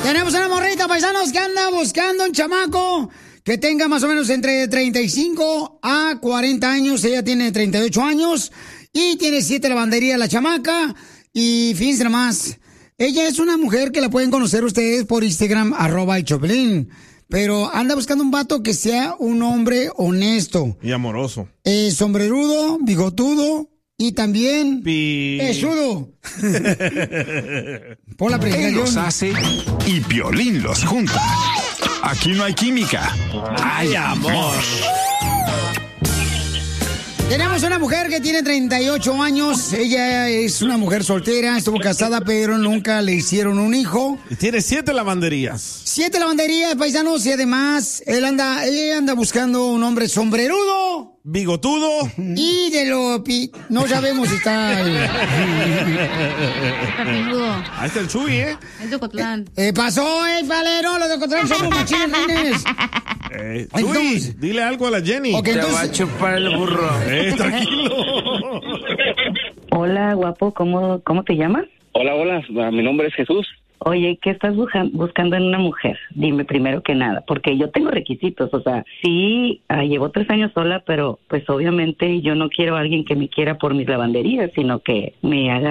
Tenemos una morrita, paisanos, que anda buscando un chamaco que tenga más o menos entre 35 a 40 años. Ella tiene 38 años y tiene 7 lavanderías la chamaca. Y fíjense nomás, ella es una mujer que la pueden conocer ustedes por Instagram, @elchoplin. Pero anda buscando un vato que sea un hombre honesto. Y amoroso. Sombrerudo, bigotudo y también pesudo. Por la Él los hace y Piolín los junta. Aquí no hay química. Hay amor. Tenemos una mujer que tiene 38 años. Ella es una mujer soltera, estuvo casada, pero nunca le hicieron un hijo. Y tiene 7 lavanderías. 7 lavanderías, paisanos, y además ella anda buscando un hombre sombrerudo, bigotudo y no sabemos si está ahí está el Chuy, Es de Ocotlán. Pasó, falero, los de Ocotlán somos machines, nenes. Chuy, dile algo a la Jenny. Okay, te va a chupar el burro. Tranquilo. Hola, guapo, ¿cómo te llamas? Hola, mi nombre es Jesús. Oye, ¿qué estás buscando en una mujer? Dime primero que nada, porque yo tengo requisitos, o sea, sí, llevo 3 años sola, pero pues obviamente yo no quiero a alguien que me quiera por mis lavanderías, sino que me haga